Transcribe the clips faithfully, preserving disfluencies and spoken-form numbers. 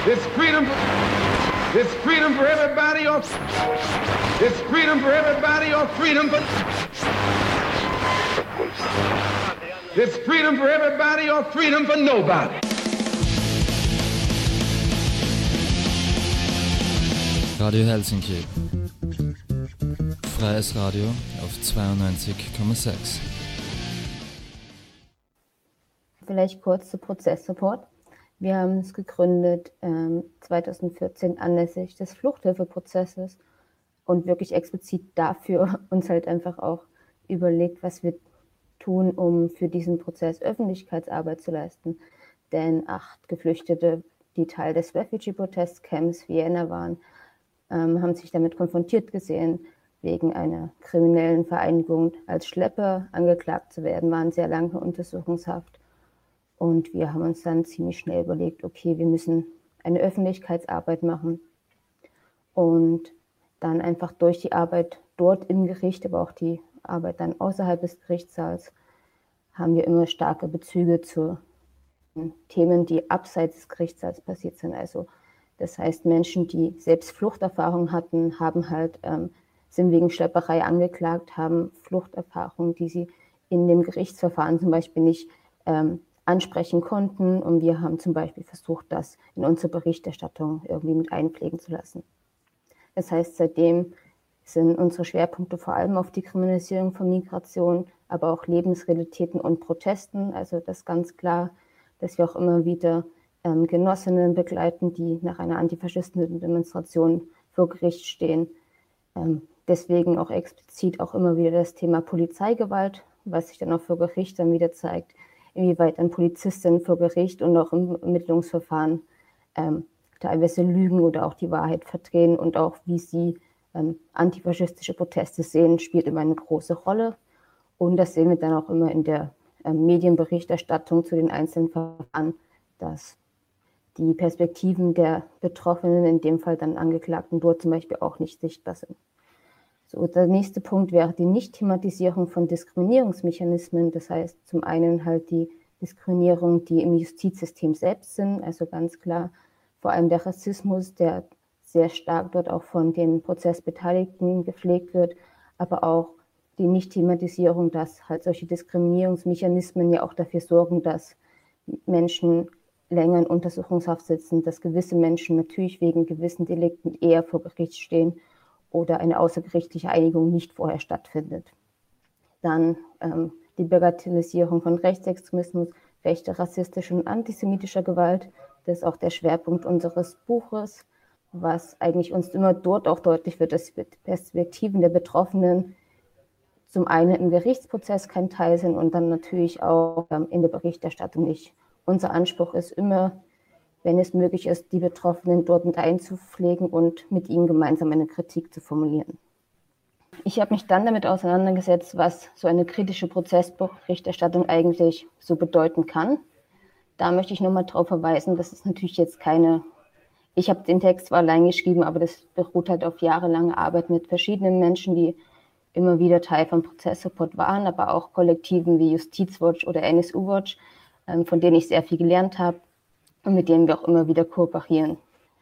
It's freedom. It's freedom for everybody or it's freedom for everybody or freedom for It's freedom for everybody or freedom for nobody. Radio Helsinki. Freies Radio auf zweiundneunzig Komma sechs. Vielleicht kurz zu Prozesssupport. Wir haben es gegründet ähm, zweitausendvierzehn anlässlich des Fluchthilfeprozesses und wirklich explizit dafür uns halt einfach auch überlegt, was wir tun, um für diesen Prozess Öffentlichkeitsarbeit zu leisten. Denn acht Geflüchtete, die Teil des Refugee-Protest-Camps Vienna waren, ähm, haben sich damit konfrontiert gesehen, wegen einer kriminellen Vereinigung als Schlepper angeklagt zu werden, waren sehr lange in Untersuchungshaft. Und wir haben uns dann ziemlich schnell überlegt, okay, wir müssen eine Öffentlichkeitsarbeit machen und dann einfach durch die Arbeit dort im Gericht, aber auch die Arbeit dann außerhalb des Gerichtssaals, haben wir immer starke Bezüge zu Themen, die abseits des Gerichtssaals passiert sind. Also das heißt, Menschen, die selbst Fluchterfahrung hatten, haben halt, ähm, sind wegen Schlepperei angeklagt, haben Fluchterfahrung, die sie in dem Gerichtsverfahren zum Beispiel nicht ähm, ansprechen konnten. Und wir haben zum Beispiel versucht, das in unsere Berichterstattung irgendwie mit einpflegen zu lassen. Das heißt, seitdem sind unsere Schwerpunkte vor allem auf die Kriminalisierung von Migration, aber auch Lebensrealitäten und Protesten. Also das ist ganz klar, dass wir auch immer wieder ähm, Genossinnen begleiten, die nach einer antifaschistischen Demonstration vor Gericht stehen. Ähm, deswegen auch explizit auch immer wieder das Thema Polizeigewalt, was sich dann auch vor Gericht dann wieder zeigt, inwieweit dann Polizistinnen vor Gericht und auch im Ermittlungsverfahren ähm, teilweise lügen oder auch die Wahrheit verdrehen und auch wie sie ähm, antifaschistische Proteste sehen, spielt immer eine große Rolle. Und das sehen wir dann auch immer in der ähm, Medienberichterstattung zu den einzelnen Verfahren, dass die Perspektiven der Betroffenen, in dem Fall dann Angeklagten, dort zum Beispiel auch nicht sichtbar sind. So, der nächste Punkt wäre die Nicht-Thematisierung von Diskriminierungsmechanismen. Das heißt zum einen halt die Diskriminierung, die im Justizsystem selbst sind, also ganz klar vor allem der Rassismus, der sehr stark dort auch von den Prozessbeteiligten gepflegt wird, aber auch die Nicht-Thematisierung, dass halt solche Diskriminierungsmechanismen ja auch dafür sorgen, dass Menschen länger in Untersuchungshaft sitzen, dass gewisse Menschen natürlich wegen gewissen Delikten eher vor Gericht stehen oder eine außergerichtliche Einigung nicht vorher stattfindet. Dann ähm, die Bagatellisierung von Rechtsextremismus, rechter, rassistischer und antisemitischer Gewalt. Das ist auch der Schwerpunkt unseres Buches, was eigentlich uns immer dort auch deutlich wird, dass Perspektiven der Betroffenen zum einen im Gerichtsprozess kein Teil sind und dann natürlich auch ähm, in der Berichterstattung nicht. Unser Anspruch ist immer, wenn es möglich ist, die Betroffenen dort mit einzupflegen und mit ihnen gemeinsam eine Kritik zu formulieren. Ich habe mich dann damit auseinandergesetzt, was so eine kritische Prozessberichterstattung eigentlich so bedeuten kann. Da möchte ich nochmal darauf verweisen, das ist natürlich jetzt keine, ich habe den Text zwar allein geschrieben, aber das beruht halt auf jahrelange Arbeit mit verschiedenen Menschen, die immer wieder Teil von Prozesssupport waren, aber auch Kollektiven wie Justizwatch oder N S U-Watch, von denen ich sehr viel gelernt habe und mit denen wir auch immer wieder kooperieren.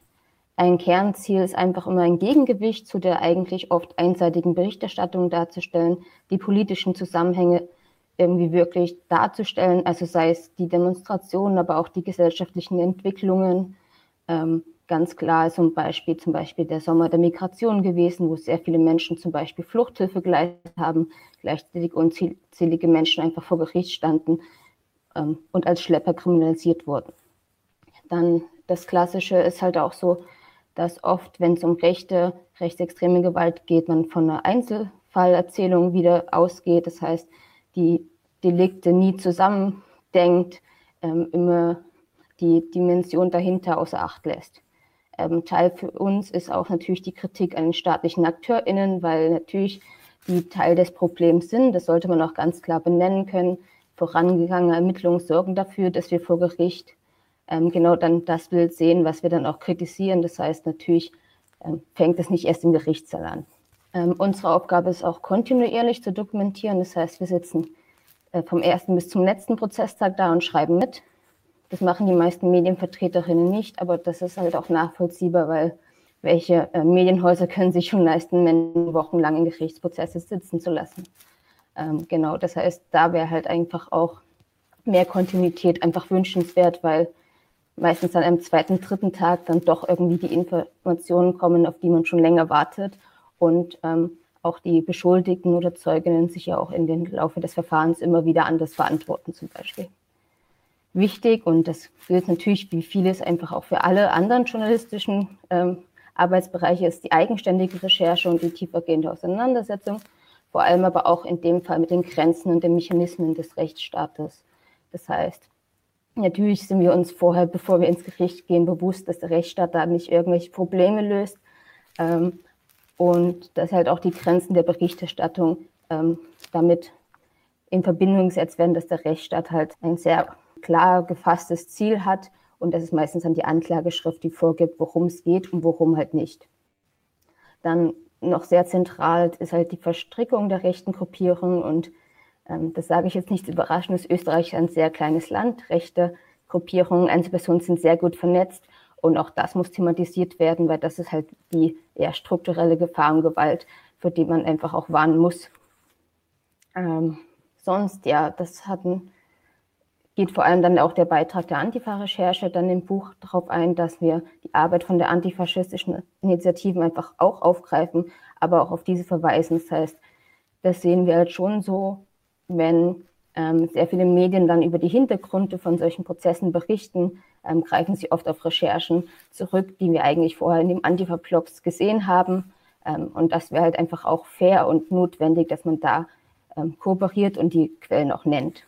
Ein Kernziel ist einfach immer ein Gegengewicht zu der eigentlich oft einseitigen Berichterstattung darzustellen, die politischen Zusammenhänge irgendwie wirklich darzustellen, also sei es die Demonstrationen, aber auch die gesellschaftlichen Entwicklungen. Ähm, ganz klar ist zum Beispiel, zum Beispiel der Sommer der Migration gewesen, wo sehr viele Menschen zum Beispiel Fluchthilfe geleistet haben, gleichzeitig unzählige Menschen einfach vor Gericht standen ähm, und als Schlepper kriminalisiert wurden. Dann das Klassische ist halt auch so, dass oft, wenn es um rechte, rechtsextreme Gewalt geht, man von einer Einzelfallerzählung wieder ausgeht. Das heißt, die Delikte nie zusammendenkt, ähm, immer die Dimension dahinter außer Acht lässt. Ähm, Teil für uns ist auch natürlich die Kritik an den staatlichen AkteurInnen, weil natürlich die Teil des Problems sind. Das sollte man auch ganz klar benennen können. Vorangegangene Ermittlungen sorgen dafür, dass wir vor Gericht ähm, genau dann das Bild sehen, was wir dann auch kritisieren. Das heißt, natürlich ähm, fängt es nicht erst im Gerichtssaal an. Ähm, unsere Aufgabe ist auch kontinuierlich zu dokumentieren. Das heißt, wir sitzen äh, vom ersten bis zum letzten Prozesstag da und schreiben mit. Das machen die meisten Medienvertreterinnen nicht, aber das ist halt auch nachvollziehbar, weil welche äh, Medienhäuser können sich schon leisten, Menschen wochenlang in Gerichtsprozesse sitzen zu lassen. Ähm, genau, das heißt, da wäre halt einfach auch mehr Kontinuität einfach wünschenswert, weil meistens dann am zweiten, dritten Tag dann doch irgendwie die Informationen kommen, auf die man schon länger wartet und ähm, auch die Beschuldigten oder Zeuginnen sich ja auch in den Laufe des Verfahrens immer wieder anders verantworten zum Beispiel. Wichtig, und das gilt natürlich wie vieles einfach auch für alle anderen journalistischen ähm, Arbeitsbereiche, ist die eigenständige Recherche und die tiefergehende Auseinandersetzung, vor allem aber auch in dem Fall mit den Grenzen und den Mechanismen des Rechtsstaates. Das heißt, natürlich sind wir uns vorher, bevor wir ins Gericht gehen, bewusst, dass der Rechtsstaat da nicht irgendwelche Probleme löst ähm, und dass halt auch die Grenzen der Berichterstattung ähm, damit in Verbindung gesetzt werden, dass der Rechtsstaat halt ein sehr klar gefasstes Ziel hat und das ist meistens dann die Anklageschrift, die vorgibt, worum es geht und worum halt nicht. Dann noch sehr zentral ist halt die Verstrickung der rechten Gruppierungen und ähm, das sage ich jetzt nicht überraschend, ist Österreich ein sehr kleines Land, rechte Gruppierungen, Einzelpersonen sind sehr gut vernetzt und auch das muss thematisiert werden, weil das ist halt die eher strukturelle Gefahr und Gewalt, für die man einfach auch warnen muss. Ähm, sonst, ja, das hatten geht vor allem dann auch der Beitrag der Antifa-Recherche dann im Buch darauf ein, dass wir die Arbeit von der antifaschistischen Initiativen einfach auch aufgreifen, aber auch auf diese verweisen. Das heißt, das sehen wir halt schon so, wenn ähm, sehr viele Medien dann über die Hintergründe von solchen Prozessen berichten, ähm, greifen sie oft auf Recherchen zurück, die wir eigentlich vorher in den Antifa-Blogs gesehen haben. Ähm, und das wäre halt einfach auch fair und notwendig, dass man da ähm, kooperiert und die Quellen auch nennt.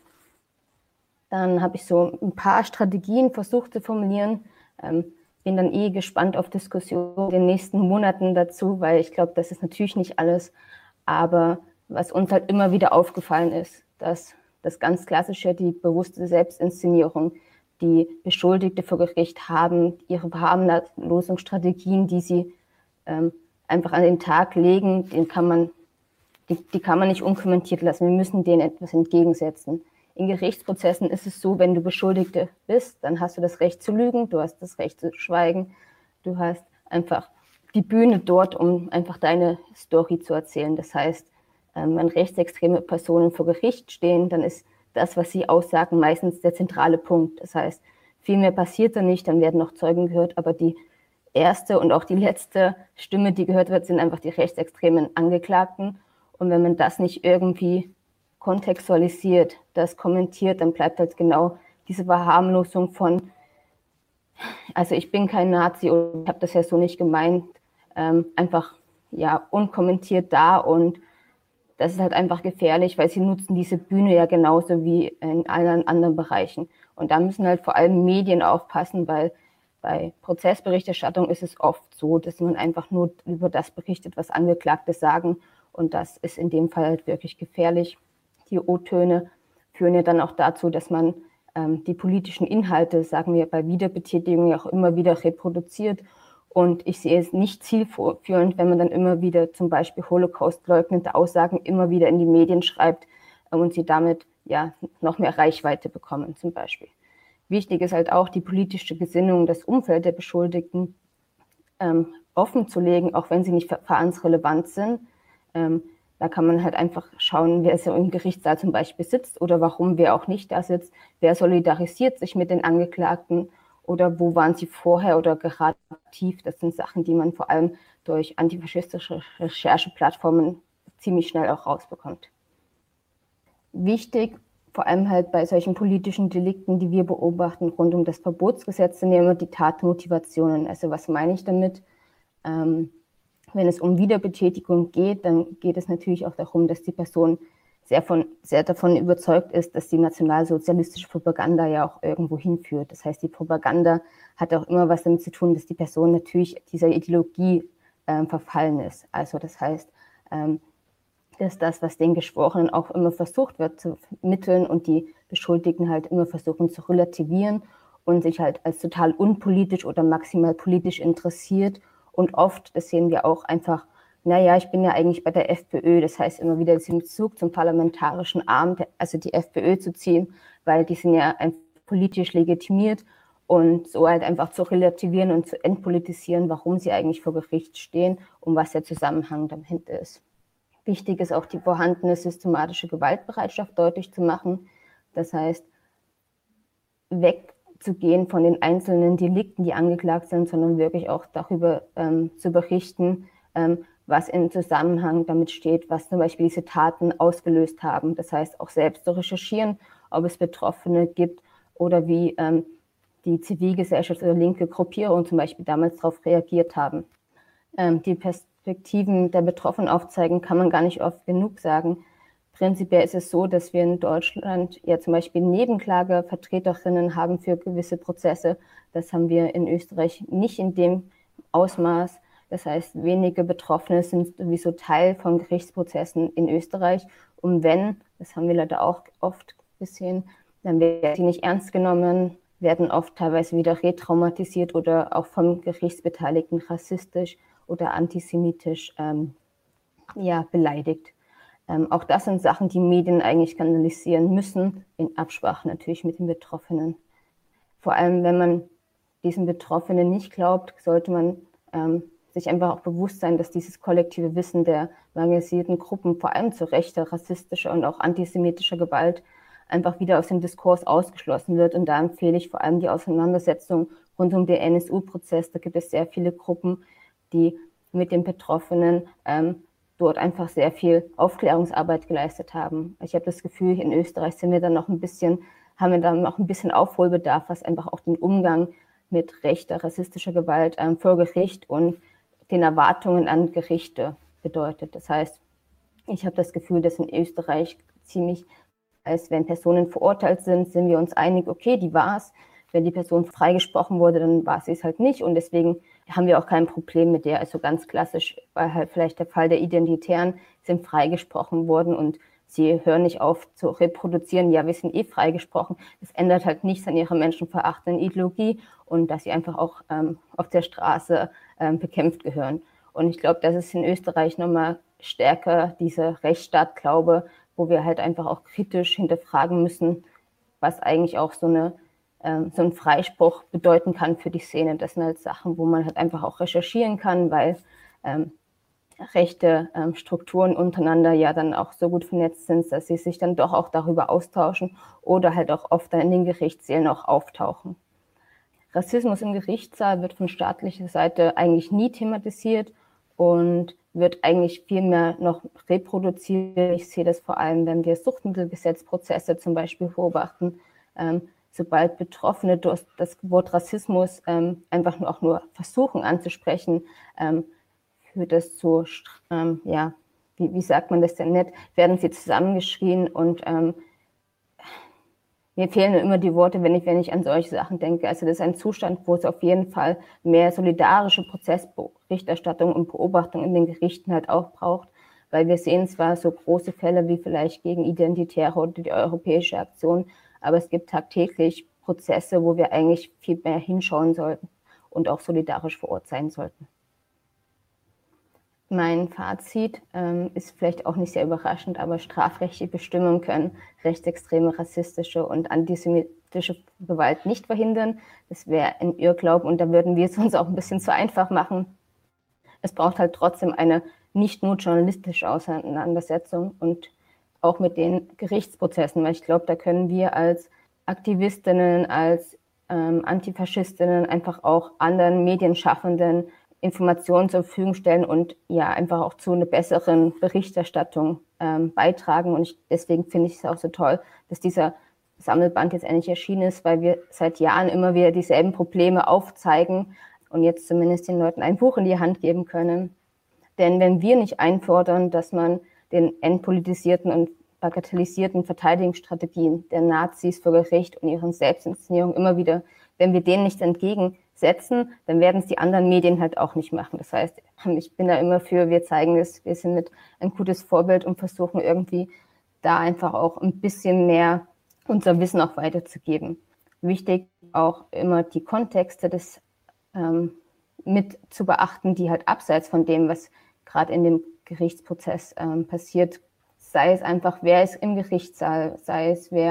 Dann habe ich so ein paar Strategien versucht zu formulieren. Ähm, bin dann eh gespannt auf Diskussionen in den nächsten Monaten dazu, weil ich glaube, das ist natürlich nicht alles. Aber was uns halt immer wieder aufgefallen ist, dass das ganz klassische, die bewusste Selbstinszenierung, die Beschuldigte vor Gericht haben, ihre Verharmlosungsstrategien, die sie ähm, einfach an den Tag legen, den kann man, die, die kann man nicht unkommentiert lassen. Wir müssen denen etwas entgegensetzen. In Gerichtsprozessen ist es so, wenn du Beschuldigte bist, dann hast du das Recht zu lügen, du hast das Recht zu schweigen, du hast einfach die Bühne dort, um einfach deine Story zu erzählen. Das heißt, wenn rechtsextreme Personen vor Gericht stehen, dann ist das, was sie aussagen, meistens der zentrale Punkt. Das heißt, viel mehr passiert da nicht, dann werden noch Zeugen gehört, aber die erste und auch die letzte Stimme, die gehört wird, sind einfach die rechtsextremen Angeklagten. Und wenn man das nicht irgendwie kontextualisiert, das kommentiert, dann bleibt halt genau diese Verharmlosung von, also ich bin kein Nazi und ich habe das ja so nicht gemeint, ähm, einfach ja unkommentiert da und das ist halt einfach gefährlich, weil sie nutzen diese Bühne ja genauso wie in allen anderen Bereichen. Und da müssen halt vor allem Medien aufpassen, weil bei Prozessberichterstattung ist es oft so, dass man einfach nur über das berichtet, was Angeklagte sagen und das ist in dem Fall halt wirklich gefährlich. Die O-Töne führen ja dann auch dazu, dass man ähm, die politischen Inhalte, sagen wir bei Wiederbetätigung, ja auch immer wieder reproduziert. Und ich sehe es nicht zielführend, wenn man dann immer wieder zum Beispiel Holocaust-leugnende Aussagen immer wieder in die Medien schreibt äh, und sie damit ja noch mehr Reichweite bekommen zum Beispiel. Wichtig ist halt auch die politische Gesinnung, das Umfeld der Beschuldigten ähm, offen zu legen, auch wenn sie nicht verfahrensrelevant sind. Ähm, Da kann man halt einfach schauen, wer so im Gerichtssaal zum Beispiel sitzt oder warum wer auch nicht da sitzt. Wer solidarisiert sich mit den Angeklagten oder wo waren sie vorher oder gerade aktiv. Das sind Sachen, die man vor allem durch antifaschistische Rechercheplattformen ziemlich schnell auch rausbekommt. Wichtig, vor allem halt bei solchen politischen Delikten, die wir beobachten, rund um das Verbotsgesetz, sind ja immer die Tatmotivationen. Also was meine ich damit? Ähm, Wenn es um Wiederbetätigung geht, dann geht es natürlich auch darum, dass die Person sehr, von, sehr davon überzeugt ist, dass die nationalsozialistische Propaganda ja auch irgendwo hinführt. Das heißt, die Propaganda hat auch immer was damit zu tun, dass die Person natürlich dieser Ideologie ähm, verfallen ist. Also das heißt, ähm, dass das, was den Geschworenen auch immer versucht wird zu vermitteln und die Beschuldigten halt immer versuchen zu relativieren und sich halt als total unpolitisch oder maximal politisch interessiert. Und oft, das sehen wir auch einfach, naja, ich bin ja eigentlich bei der FPÖ, das heißt immer wieder diesen Bezug zum parlamentarischen Arm, also die FPÖ zu ziehen, weil die sind ja einfach politisch legitimiert und so halt einfach zu relativieren und zu entpolitisieren, warum sie eigentlich vor Gericht stehen und was der Zusammenhang dahinter ist. Wichtig ist auch die vorhandene systematische Gewaltbereitschaft deutlich zu machen. Das heißt, wegzugehen von den einzelnen Delikten, die angeklagt sind, sondern wirklich auch darüber ähm, zu berichten, ähm, was im Zusammenhang damit steht, was zum Beispiel diese Taten ausgelöst haben. Das heißt, auch selbst zu recherchieren, ob es Betroffene gibt oder wie ähm, die Zivilgesellschaft oder linke Gruppierungen zum Beispiel damals darauf reagiert haben. Ähm, die Perspektiven der Betroffenen aufzeigen, kann man gar nicht oft genug sagen. Prinzipiell ist es so, dass wir in Deutschland ja zum Beispiel Nebenklagevertreterinnen haben für gewisse Prozesse. Das haben wir in Österreich nicht in dem Ausmaß. Das heißt, wenige Betroffene sind sowieso Teil von Gerichtsprozessen in Österreich. Und wenn, das haben wir leider auch oft gesehen, dann werden sie nicht ernst genommen, werden oft teilweise wieder retraumatisiert oder auch vom Gerichtsbeteiligten rassistisch oder antisemitisch ähm, ja, beleidigt. Ähm, auch das sind Sachen, die Medien eigentlich skandalisieren müssen, in Absprache natürlich mit den Betroffenen. Vor allem, wenn man diesen Betroffenen nicht glaubt, sollte man ähm, sich einfach auch bewusst sein, dass dieses kollektive Wissen der marginalisierten Gruppen, vor allem zu rechter, rassistischer und auch antisemitischer Gewalt, einfach wieder aus dem Diskurs ausgeschlossen wird. Und da empfehle ich vor allem die Auseinandersetzung rund um den N S U-Prozess. Da gibt es sehr viele Gruppen, die mit den Betroffenen ähm, dort einfach sehr viel Aufklärungsarbeit geleistet haben. Ich habe das Gefühl, in Österreich sind wir dann noch ein bisschen, haben wir dann noch ein bisschen Aufholbedarf, was einfach auch den Umgang mit rechter, rassistischer Gewalt ähm, vor Gericht und den Erwartungen an Gerichte bedeutet. Das heißt, ich habe das Gefühl, dass in Österreich ziemlich, als wenn Personen verurteilt sind, sind wir uns einig, okay, die war es. Wenn die Person freigesprochen wurde, dann war sie es halt nicht. Und deswegen haben wir auch kein Problem mit der. Also ganz klassisch war halt vielleicht der Fall der Identitären, sind freigesprochen worden und sie hören nicht auf zu reproduzieren, ja, wir sind eh freigesprochen. Das ändert halt nichts an ihrer menschenverachtenden Ideologie und dass sie einfach auch ähm, auf der Straße ähm, bekämpft gehören. Und ich glaube, das ist in Österreich nochmal stärker, dieser Rechtsstaatglaube, wo wir halt einfach auch kritisch hinterfragen müssen, was eigentlich auch so eine ähm, so ein Freispruch bedeuten kann für die Szene. Das sind halt Sachen, wo man halt einfach auch recherchieren kann, weil ähm, rechte ähm, Strukturen untereinander ja dann auch so gut vernetzt sind, dass sie sich dann doch auch darüber austauschen oder halt auch oft dann in den Gerichtssälen auch auftauchen. Rassismus im Gerichtssaal wird von staatlicher Seite eigentlich nie thematisiert und wird eigentlich viel mehr noch reproduziert. Ich sehe das vor allem, wenn wir Suchtmittelgesetzprozesse zum Beispiel beobachten. Ähm, sobald Betroffene durch das Wort Rassismus ähm, einfach nur auch nur versuchen anzusprechen, ähm, führt das zu, ähm, ja, wie, wie sagt man das denn nett, werden sie zusammengeschrien und ähm, mir fehlen immer die Worte, wenn ich, wenn ich an solche Sachen denke. Also das ist ein Zustand, wo es auf jeden Fall mehr solidarische Prozessberichterstattung und Beobachtung in den Gerichten halt auch braucht, weil wir sehen zwar so große Fälle wie vielleicht gegen Identitäre oder die Europäische Aktion, aber es gibt tagtäglich Prozesse, wo wir eigentlich viel mehr hinschauen sollten und auch solidarisch vor Ort sein sollten. Mein Fazit ähm, ist vielleicht auch nicht sehr überraschend, aber strafrechtliche Bestimmungen können rechtsextreme, rassistische und antisemitische Gewalt nicht verhindern. Das wäre ein Irrglaube und da würden wir es uns auch ein bisschen zu einfach machen. Es braucht halt trotzdem eine nicht nur journalistische Auseinandersetzung und auch mit den Gerichtsprozessen, weil ich glaube, da können wir als Aktivistinnen, als ähm, Antifaschistinnen einfach auch anderen Medienschaffenden Informationen zur Verfügung stellen und ja einfach auch zu einer besseren Berichterstattung ähm, beitragen. Und ich, deswegen finde ich es auch so toll, dass dieser Sammelband jetzt endlich erschienen ist, weil wir seit Jahren immer wieder dieselben Probleme aufzeigen und jetzt zumindest den Leuten ein Buch in die Hand geben können. Denn wenn wir nicht einfordern, dass man den entpolitisierten und bagatellisierten Verteidigungsstrategien der Nazis vor Gericht und ihren Selbstinszenierungen immer wieder, wenn wir denen nicht entgegensetzen, dann werden es die anderen Medien halt auch nicht machen. Das heißt, ich bin da immer für, wir zeigen es, wir sind mit ein gutes Vorbild und versuchen irgendwie da einfach auch ein bisschen mehr unser Wissen auch weiterzugeben. Wichtig auch immer die Kontexte des ähm, mit zu beachten, die halt abseits von dem, was gerade in dem Gerichtsprozess ähm, passiert, sei es einfach, wer ist im Gerichtssaal, sei es, wer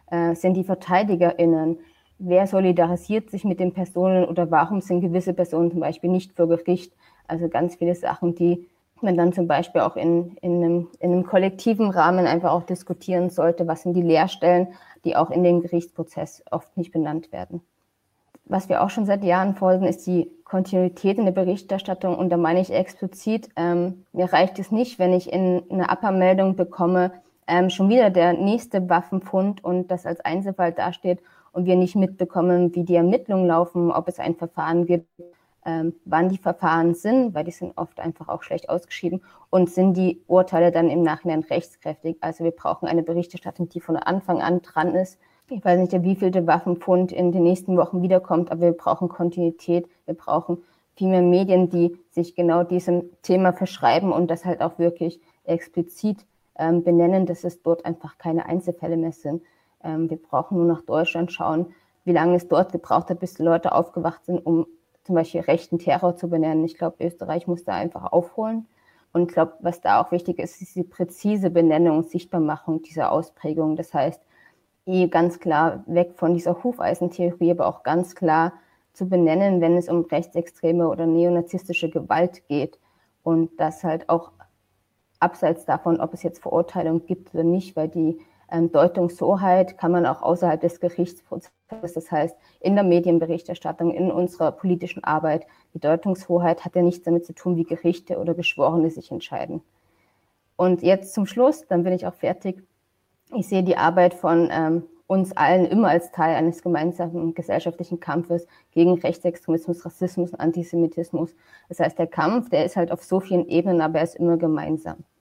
äh, sind die VerteidigerInnen? Wer solidarisiert sich mit den Personen oder warum sind gewisse Personen zum Beispiel nicht vor Gericht? Also ganz viele Sachen, die man dann zum Beispiel auch in, in, einem, in einem kollektiven Rahmen einfach auch diskutieren sollte. Was sind die Leerstellen, die auch in den Gerichtsprozess oft nicht benannt werden? Was wir auch schon seit Jahren fordern, ist die Kontinuität in der Berichterstattung. Und da meine ich explizit, ähm, mir reicht es nicht, wenn ich in eine Abmeldung bekomme, ähm, schon wieder der nächste Waffenfund und das als Einzelfall dasteht und wir nicht mitbekommen, wie die Ermittlungen laufen, ob es ein Verfahren gibt, ähm, wann die Verfahren sind, weil die sind oft einfach auch schlecht ausgeschrieben und sind die Urteile dann im Nachhinein rechtskräftig. Also wir brauchen eine Berichterstattung, die von Anfang an dran ist. Ich weiß nicht, wie viel der Waffenfund in den nächsten Wochen wiederkommt, aber wir brauchen Kontinuität, wir brauchen viel mehr Medien, die sich genau diesem Thema verschreiben und das halt auch wirklich explizit ähm, benennen, dass es dort einfach keine Einzelfälle mehr sind. Ähm, wir brauchen nur nach Deutschland schauen, wie lange es dort gebraucht hat, bis die Leute aufgewacht sind, um zum Beispiel rechten Terror zu benennen. Ich glaube, Österreich muss da einfach aufholen. Und ich glaube, was da auch wichtig ist, ist die präzise Benennung und Sichtbarmachung dieser Ausprägung. Das heißt, ganz klar weg von dieser Hufeisentheorie, aber auch ganz klar zu benennen, wenn es um rechtsextreme oder neonazistische Gewalt geht. Und das halt auch abseits davon, ob es jetzt Verurteilung gibt oder nicht, weil die ähm, Deutungshoheit kann man auch außerhalb des Gerichtsprozesses, das heißt in der Medienberichterstattung, in unserer politischen Arbeit, die Deutungshoheit hat ja nichts damit zu tun, wie Gerichte oder Geschworene sich entscheiden. Und jetzt zum Schluss, dann bin ich auch fertig. Ich sehe die Arbeit von ähm, uns allen immer als Teil eines gemeinsamen gesellschaftlichen Kampfes gegen Rechtsextremismus, Rassismus und Antisemitismus. Das heißt, der Kampf, der ist halt auf so vielen Ebenen, aber er ist immer gemeinsam.